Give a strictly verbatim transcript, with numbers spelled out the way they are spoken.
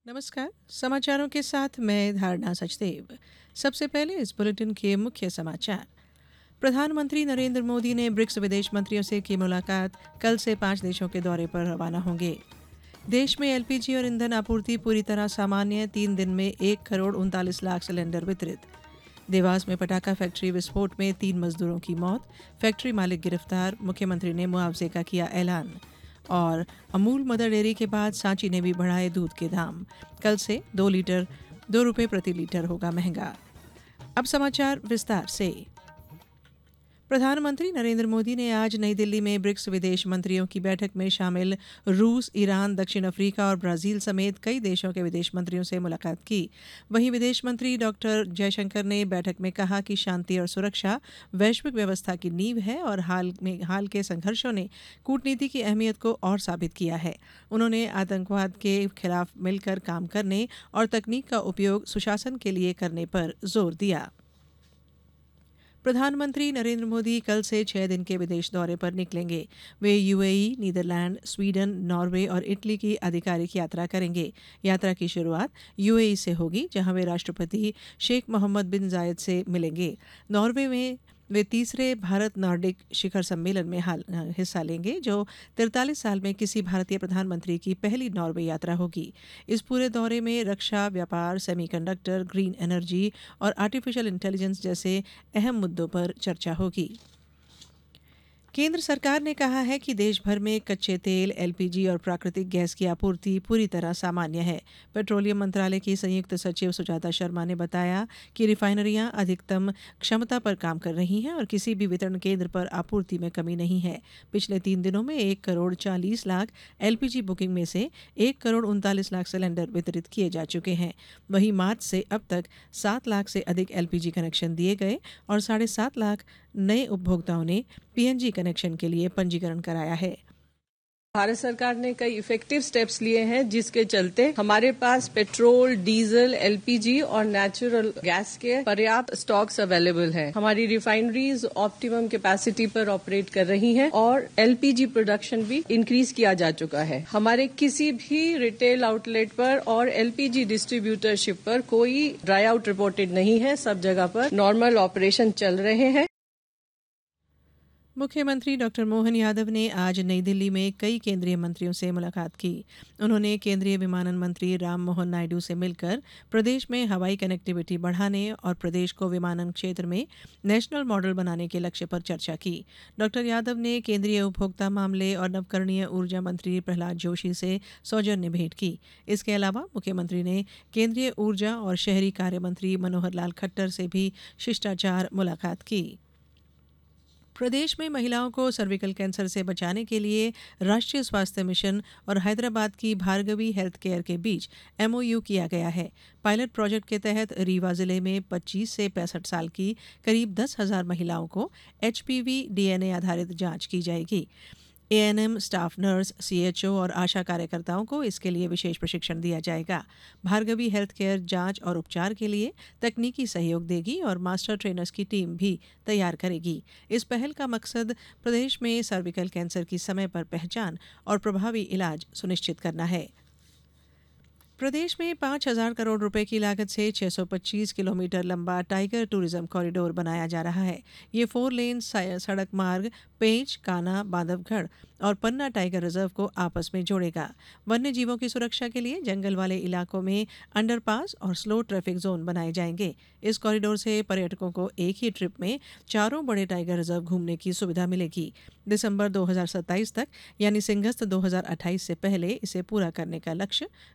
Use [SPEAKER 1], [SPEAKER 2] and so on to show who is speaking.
[SPEAKER 1] नमस्कार। समाचारों के साथ मैं धारणा सचदेव। सबसे पहले इस बुलेटिन के मुख्य समाचार। प्रधानमंत्री नरेंद्र मोदी ने ब्रिक्स विदेश मंत्रियों से की मुलाकात। कल से पांच देशों के दौरे पर रवाना होंगे। देश में एलपीजी और ईंधन आपूर्ति पूरी तरह सामान्य। तीन दिन में एक करोड़ उनतालीस लाख सिलेंडर वितरित। देवास में पटाखा फैक्ट्री विस्फोट में तीन मजदूरों की मौत। फैक्ट्री मालिक गिरफ्तार। मुख्यमंत्री ने मुआवजे का किया ऐलान। और अमूल मदर डेयरी के बाद सांची ने भी बढ़ाए दूध के दाम। कल से दो लीटर दो रुपये प्रति लीटर होगा महंगा। अब समाचार विस्तार से। प्रधानमंत्री नरेंद्र मोदी ने आज नई दिल्ली में ब्रिक्स विदेश मंत्रियों की बैठक में शामिल रूस, ईरान, दक्षिण अफ्रीका और ब्राजील समेत कई देशों के विदेश मंत्रियों से मुलाकात की। वहीं विदेश मंत्री डॉक्टर जयशंकर ने बैठक में कहा कि शांति और सुरक्षा वैश्विक व्यवस्था की नींव है और हाल में हाल के संघर्षों ने कूटनीति की अहमियत को और साबित किया है। उन्होंने आतंकवाद के खिलाफ मिलकर काम करने और तकनीक का उपयोग सुशासन के लिए करने पर जोर दिया। प्रधानमंत्री नरेंद्र मोदी कल से छह दिन के विदेश दौरे पर निकलेंगे। वे यूएई, नीदरलैंड, स्वीडन, नॉर्वे और इटली की आधिकारिक यात्रा करेंगे। यात्रा की शुरुआत यूएई से होगी, जहां वे राष्ट्रपति शेख मोहम्मद बिन जायद से मिलेंगे। नॉर्वे में वे तीसरे भारत नॉर्डिक शिखर सम्मेलन में हाल हिस्सा लेंगे, जो तिरतालीस साल में किसी भारतीय प्रधानमंत्री की पहली नॉर्वे यात्रा होगी। इस पूरे दौरे में रक्षा, व्यापार, सेमीकंडक्टर, ग्रीन एनर्जी और आर्टिफिशियल इंटेलिजेंस जैसे अहम मुद्दों पर चर्चा होगी। केंद्र सरकार ने कहा है कि देश भर में कच्चे तेल, एलपीजी और प्राकृतिक गैस की आपूर्ति पूरी तरह सामान्य है। पेट्रोलियम मंत्रालय की संयुक्त सचिव सुजाता शर्मा ने बताया कि रिफाइनरियां अधिकतम क्षमता पर काम कर रही हैं और किसी भी वितरण केंद्र पर आपूर्ति में कमी नहीं है। पिछले तीन दिनों में एक करोड़ चालीस लाख एलपीजी बुकिंग में से एक करोड़ उनतालीस लाख सिलेंडर वितरित किए जा चुके हैं। वहीं मार्च से अब तक सात लाख से अधिक एलपीजी कनेक्शन दिए गए और साढ़े सात लाख नए उपभोक्ताओं ने पीएनजी कनेक्शन के लिए पंजीकरण कराया है।
[SPEAKER 2] भारत सरकार ने कई इफेक्टिव स्टेप्स लिए हैं, जिसके चलते हमारे पास पेट्रोल, डीजल, एलपीजी और नेचुरल गैस के पर्याप्त स्टॉक्स अवेलेबल हैं। हमारी रिफाइनरीज ऑप्टिमम कैपेसिटी पर ऑपरेट कर रही हैं और एलपीजी प्रोडक्शन भी इंक्रीज किया जा चुका है। हमारे किसी भी रिटेल आउटलेट पर और एलपीजी डिस्ट्रीब्यूटरशिप पर कोई ड्राई आउट रिपोर्टेड नहीं है। सब जगह पर नॉर्मल ऑपरेशन चल रहे हैं।
[SPEAKER 1] मुख्यमंत्री डॉक्टर मोहन यादव ने आज नई दिल्ली में कई केंद्रीय मंत्रियों से मुलाकात की। उन्होंने केंद्रीय विमानन मंत्री राम मोहन नायडू से मिलकर प्रदेश में हवाई कनेक्टिविटी बढ़ाने और प्रदेश को विमानन क्षेत्र में नेशनल मॉडल बनाने के लक्ष्य पर चर्चा की। डॉक्टर यादव ने केंद्रीय उपभोक्ता मामले और नवकरणीय ऊर्जा मंत्री प्रहलाद जोशी से सौजन्य भेंट की। इसके अलावा मुख्यमंत्री ने केंद्रीय ऊर्जा और शहरी कार्य मंत्री मनोहर लाल खट्टर से भी शिष्टाचार मुलाकात की। प्रदेश में महिलाओं को सर्विकल कैंसर से बचाने के लिए राष्ट्रीय स्वास्थ्य मिशन और हैदराबाद की भार्गवी हेल्थ केयर के बीच एमओयू किया गया है। पायलट प्रोजेक्ट के तहत रीवा जिले में पच्चीस से पैंसठ साल की करीब दस हजार महिलाओं को एचपीवी डीएनए आधारित जांच की जाएगी। एएनएम, स्टाफ नर्स, सीएचओ और आशा कार्यकर्ताओं को इसके लिए विशेष प्रशिक्षण दिया जाएगा। भार्गवी हेल्थ केयर जांच और उपचार के लिए तकनीकी सहयोग देगी और मास्टर ट्रेनर्स की टीम भी तैयार करेगी। इस पहल का मकसद प्रदेश में सर्विकल कैंसर की समय पर पहचान और प्रभावी इलाज सुनिश्चित करना है। प्रदेश में पाँच हजार करोड़ रुपए की लागत से छह सौ पच्चीस किलोमीटर लंबा टाइगर टूरिज्म कॉरिडोर बनाया जा रहा है। ये फोर लेन सड़क मार्ग पेंच, कान्हा, बांधवगढ़ और पन्ना टाइगर रिजर्व को आपस में जोड़ेगा। वन्य जीवों की सुरक्षा के लिए जंगल वाले इलाकों में अंडरपास और स्लो ट्रैफिक जोन बनाए जाएंगे। इस कॉरिडोर से पर्यटकों को एक ही ट्रिप में चारों बड़े टाइगर रिजर्व घूमने की सुविधा मिलेगी। दिसंबर दो हजार सत्ताईस तक यानी सिंहस्थ दो हजार अट्ठाईस से पहले इसे पूरा करने का लक्ष्य